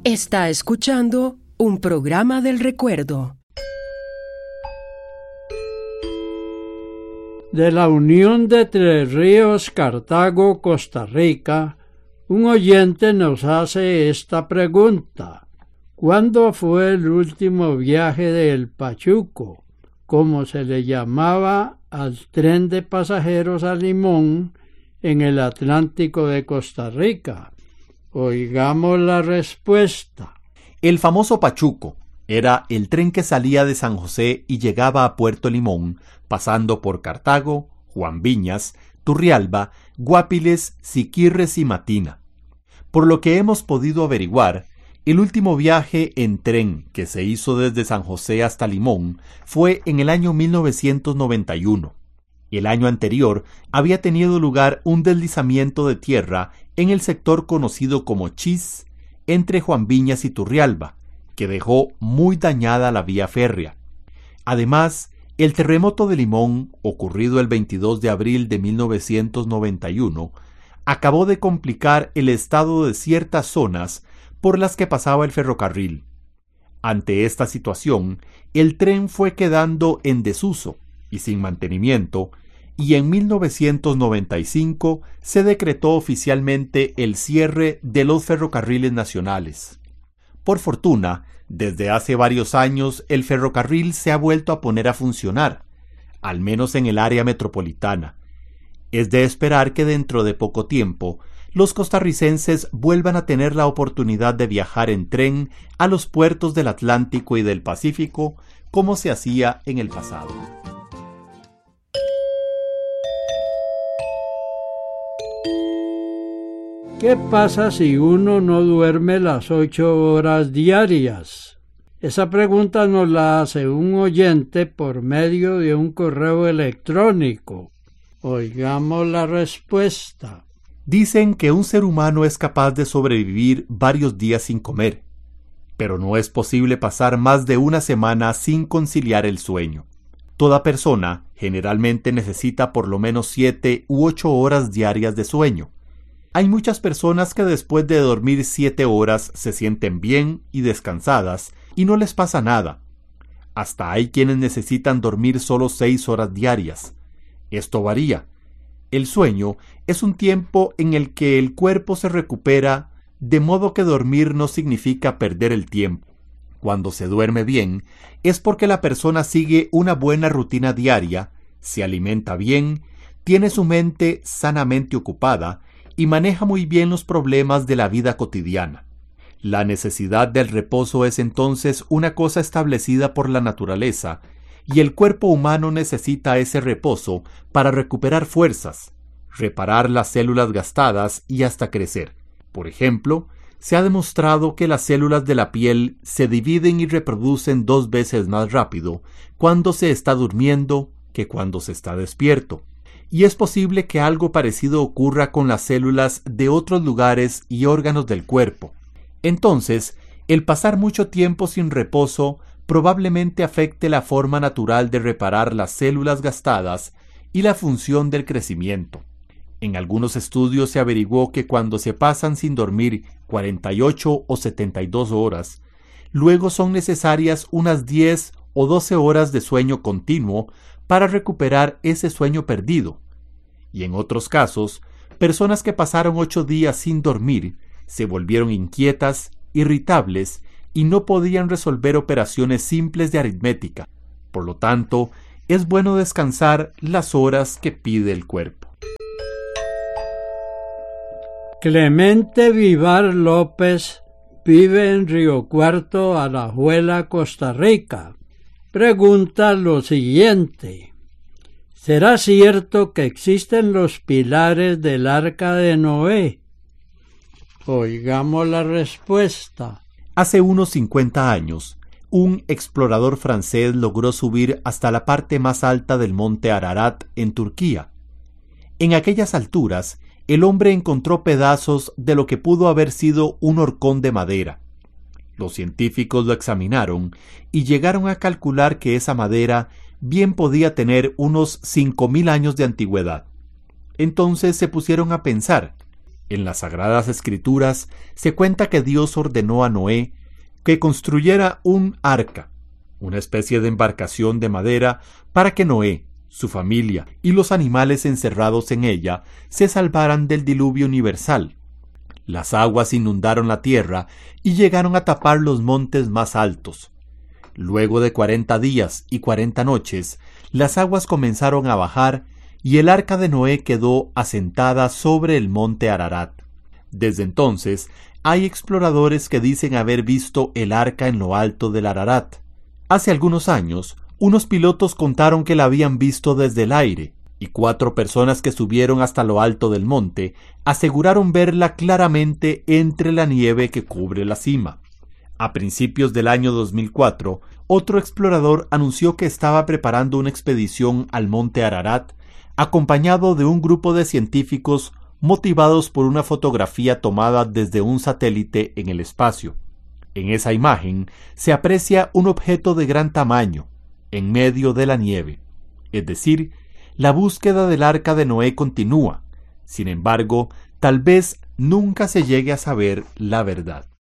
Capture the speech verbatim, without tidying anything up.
Está escuchando un programa del recuerdo. De la Unión de Tres Ríos, Cartago, Costa Rica, un oyente nos hace esta pregunta. ¿Cuándo fue el último viaje del Pachuco, como se le llamaba al tren de pasajeros a Limón en el Atlántico de Costa Rica? Oigamos la respuesta. El famoso Pachuco era el tren que salía de San José y llegaba a Puerto Limón, pasando por Cartago, Juan Viñas, Turrialba, Guápiles, Siquirres y Matina. Por lo que hemos podido averiguar, el último viaje en tren que se hizo desde San José hasta Limón fue en el año mil novecientos noventa y uno. El año anterior había tenido lugar un deslizamiento de tierra en el sector conocido como Chis, entre Juan Viñas y Turrialba, que dejó muy dañada la vía férrea. Además, el terremoto de Limón, ocurrido el veintidós de abril de mil novecientos noventa y uno, acabó de complicar el estado de ciertas zonas por las que pasaba el ferrocarril. Ante esta situación, el tren fue quedando en desuso y sin mantenimiento, y en mil novecientos noventa y cinco se decretó oficialmente el cierre de los ferrocarriles nacionales. Por fortuna, desde hace varios años el ferrocarril se ha vuelto a poner a funcionar, al menos en el área metropolitana. Es de esperar que dentro de poco tiempo los costarricenses vuelvan a tener la oportunidad de viajar en tren a los puertos del Atlántico y del Pacífico como se hacía en el pasado. ¿Qué pasa si uno no duerme las ocho horas diarias? Esa pregunta nos la hace un oyente por medio de un correo electrónico. Oigamos la respuesta. Dicen que un ser humano es capaz de sobrevivir varios días sin comer, pero no es posible pasar más de una semana sin conciliar el sueño. Toda persona generalmente necesita por lo menos siete u ocho horas diarias de sueño. Hay muchas personas que después de dormir siete horas se sienten bien y descansadas y no les pasa nada. Hasta hay quienes necesitan dormir solo seis horas diarias. Esto varía. El sueño es un tiempo en el que el cuerpo se recupera, de modo que dormir no significa perder el tiempo. Cuando se duerme bien, es porque la persona sigue una buena rutina diaria, se alimenta bien, tiene su mente sanamente ocupada y maneja muy bien los problemas de la vida cotidiana. La necesidad del reposo es entonces una cosa establecida por la naturaleza, y el cuerpo humano necesita ese reposo para recuperar fuerzas, reparar las células gastadas y hasta crecer. Por ejemplo, se ha demostrado que las células de la piel se dividen y reproducen dos veces más rápido cuando se está durmiendo que cuando se está despierto. Y es posible que algo parecido ocurra con las células de otros lugares y órganos del cuerpo. Entonces, el pasar mucho tiempo sin reposo probablemente afecte la forma natural de reparar las células gastadas y la función del crecimiento. En algunos estudios se averiguó que cuando se pasan sin dormir cuarenta y ocho o setenta y dos horas, luego son necesarias unas diez o doce horas de sueño continuo para recuperar ese sueño perdido. Y en otros casos, personas que pasaron ocho días sin dormir se volvieron inquietas, irritables y no podían resolver operaciones simples de aritmética. Por lo tanto, es bueno descansar las horas que pide el cuerpo. Clemente Vivar López vive en Río Cuarto, Alajuela, Costa Rica. Pregunta lo siguiente. ¿Será cierto que existen los pilares del Arca de Noé? Oigamos la respuesta. Hace unos cincuenta años, un explorador francés logró subir hasta la parte más alta del monte Ararat en Turquía. En aquellas alturas, el hombre encontró pedazos de lo que pudo haber sido un horcón de madera. Los científicos lo examinaron y llegaron a calcular que esa madera bien podía tener unos cinco mil años de antigüedad. Entonces se pusieron a pensar, En las Sagradas Escrituras se cuenta que Dios ordenó a Noé que construyera un arca, una especie de embarcación de madera, para que Noé, su familia y los animales encerrados en ella se salvaran del diluvio universal. Las aguas inundaron la tierra y llegaron a tapar los montes más altos. Luego de cuarenta días y cuarenta noches, las aguas comenzaron a bajar y el arca de Noé quedó asentada sobre el monte Ararat. Desde entonces, hay exploradores que dicen haber visto el arca en lo alto del Ararat. Hace algunos años, unos pilotos contaron que la habían visto desde el aire, y cuatro personas que subieron hasta lo alto del monte aseguraron verla claramente entre la nieve que cubre la cima. A principios del año dos mil cuatro, otro explorador anunció que estaba preparando una expedición al monte Ararat, acompañado de un grupo de científicos motivados por una fotografía tomada desde un satélite en el espacio. En esa imagen se aprecia un objeto de gran tamaño, en medio de la nieve. Es decir, la búsqueda del arca de Noé continúa. Sin embargo, tal vez nunca se llegue a saber la verdad.